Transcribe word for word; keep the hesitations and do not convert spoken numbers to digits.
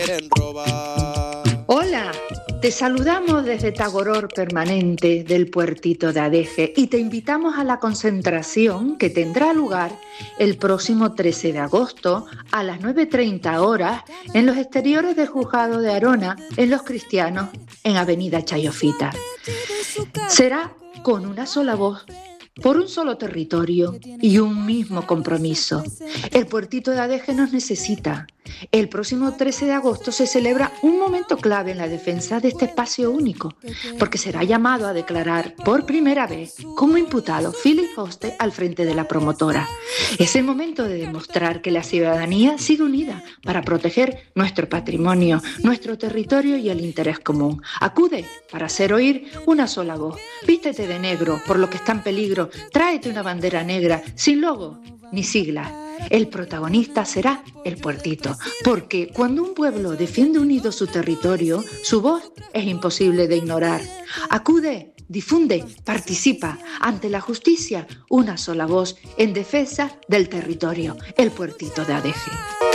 Hola, te saludamos desde Tagoror Permanente del puertito de Adeje y te invitamos a la concentración que tendrá lugar el próximo trece de agosto a las nueve treinta horas en los exteriores del Juzgado de Arona en Los Cristianos en Avenida Chayofita. Será con una sola voz, por un solo territorio y un mismo compromiso. El puertito de Adeje nos necesita. El próximo trece de agosto se celebra un momento clave en la defensa de este espacio único, porque será llamado a declarar por primera vez como imputado Philip Hoste al frente de la promotora. Es el momento de demostrar que la ciudadanía sigue unida para proteger nuestro patrimonio, nuestro territorio y el interés común. Acude para hacer oír una sola voz. Vístete de negro por lo que está en peligro. Tráete una bandera negra sin logo ni sigla. El protagonista será el puertito, porque cuando un pueblo defiende unido su territorio, su voz es imposible de ignorar. Acude, difunde, participa. Ante la justicia, una sola voz en defensa del territorio, el puertito de Adeje.